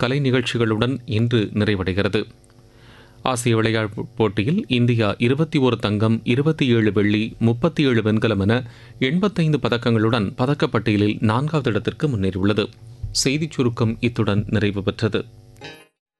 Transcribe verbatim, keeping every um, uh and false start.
கலை நிகழ்ச்சிகளுடன் இன்று நிறைவடைகிறது. ஆசிய விளையாட்டுப் போட்டியில் இந்தியா இருபத்தி ஒரு தங்கம், இருபத்தி ஏழு வெள்ளி, முப்பத்தி ஏழு வெண்கலம் என எண்பத்தைந்து பதக்கங்களுடன் பதக்கப்பட்டியலில் நான்காவது இடத்திற்கு முன்னேறியுள்ளது. செய்திச் சுருக்கம் இத்துடன் நிறைவு பெற்றது.